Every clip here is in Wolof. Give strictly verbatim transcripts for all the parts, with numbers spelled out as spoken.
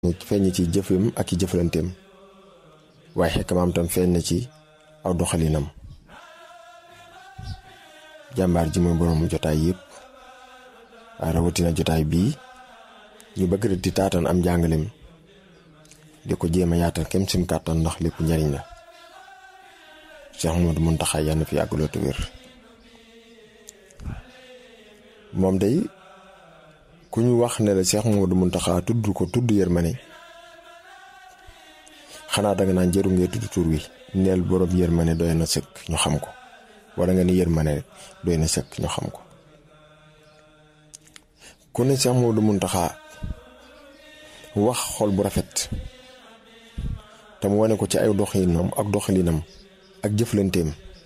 feeñ ci jëfam ak i jëflanteem waaye xekmaam tam feeñ na ci aw doxalinam jàmbaar ji mooy borom jotaay yëpp waaye rawatina jotaay bii ñu bëgg rek di taatan am njàngaleem di ko jéem a yaatal kem sim kàttan ndax lépp njariñ la Cheikh Mouhamadou Mountakha yàlla na fi yàgg lool te wér moom day ku ñu wax ne la Cheikh Mouhamadou Mountakha tudd ko tudd yërmande xanaa danga naan jëru ngee tudd tur wi neel borom yërmande doy na sëkk ñu xam ko wala nga ni yërmande rek doy na sëkk ñu xam ko ku ne Cheikh Mouhamadou Mountakha wax xol bu rafet te mu wane ko ci ay doxinam ak doxalinam ak jëflanteem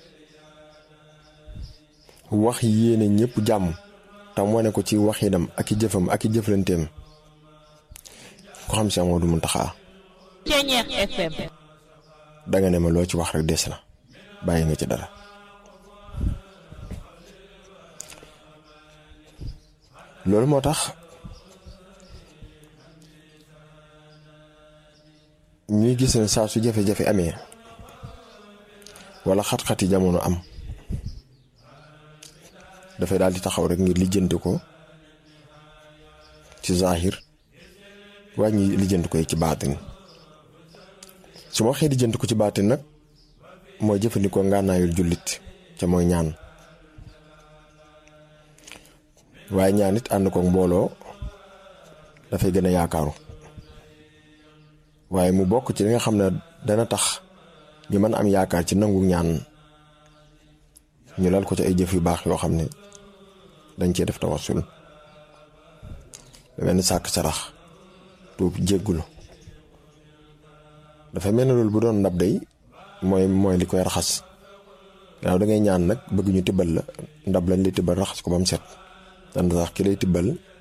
wax yéene ñëpp jàmm te mu wane ko ci waxinam ak i jëfam ak i jëflanteem ko xam Cheikh Mouhamadou Mountakha Ceeñeex F M danga ne ma loo ci wax rek des na bàyyi nga ci dara loolu moo tax ñuy gis ne saa su jafe-jafe amee wala xat-xati jamono am dafay daal di taxaw rek ngir lijjanti ko ci zahir wàññi lijjanti ko ci baatin su ma waxee lijjanti ko ci baatin nag mooy jëfandikoo ngànnaayul jullit ca mooy ñaan waaye ñaan it ànd ko mbooloo dafay gën a yaakaaru waaye mu bokk ci li nga xam ne dana tax ñu mën am yaakaar ci nangu ñaan ñu lal ko ci ay jëf yu baax yoo xam ne dañ cee def tawassul lu mel ni sàkk sarax tuub jéggulu dafa mel ne loolu bu doon ndab day mooy mooy li koy raxas gannaaw da ngay ñaan nag bëgg ñu tibbal la ndab lañ lay tibbal raxas ko ba mu set dan sax ki lay tibbal